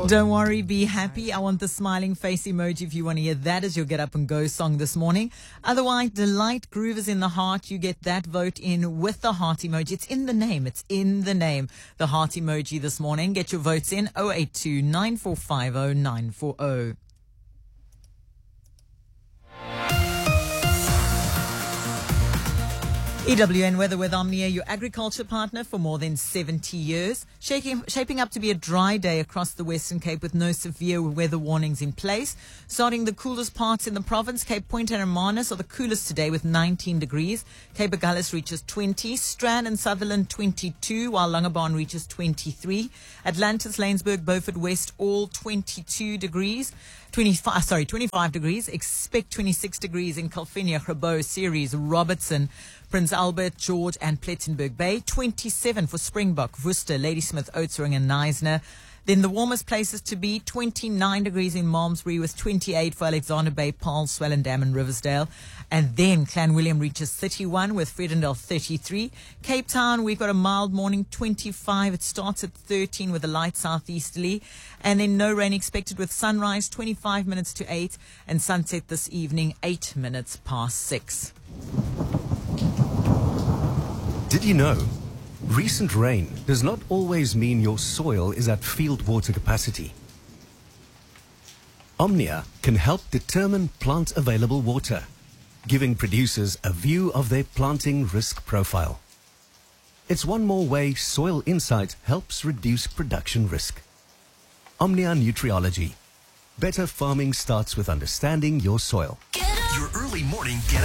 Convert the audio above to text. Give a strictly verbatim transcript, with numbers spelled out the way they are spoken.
Don't worry, be happy. I want the smiling face emoji if you want to hear that as your Get Up and Go song this morning. Otherwise, Delight Groove is in the heart. You get that vote in with the heart emoji. It's in the name. It's in the name. The heart emoji this morning. Get your votes in oh eight two, nine four five oh, nine four oh. E W N Weather with Omnia, your agriculture partner for more than seventy years. Shaking, shaping up to be a dry day across the Western Cape with no severe weather warnings in place. Starting the coolest parts in the province, Cape Point and Hermanus are the coolest today with nineteen degrees. Cape Agulhas reaches twenty. Strand and Sutherland twenty-two, while Langebaan reaches twenty-three. Atlantis, Lanesburg, Beaufort West, all twenty-two degrees. twenty-five, sorry, twenty-five degrees. Expect twenty-six degrees in Calvinia, Grabo, Ceres, Robertson, Prince Albert, George and Plettenberg Bay. twenty-seven for Springbok, Worcester, Ladysmith, Oudtshoorn and Knysna. Then the warmest places to be, twenty-nine degrees in Malmesbury with twenty-eight for Alexander Bay, Paarl, Swellendam and Riversdale. And then Clanwilliam reaches thirty-one with Fredendale thirty-three. Cape Town, we've got a mild morning, twenty-five. It starts at thirteen with a light southeasterly. And then no rain expected with sunrise, twenty-five minutes to eight. And sunset this evening, eight minutes past six. Did you know? Recent rain does not always mean your soil is at field water capacity. Omnia can help determine plant available water, giving producers a view of their planting risk profile. It's one more way Soil Insight helps reduce production risk. Omnia Nutriology. Better farming starts with understanding your soil. Your early morning Get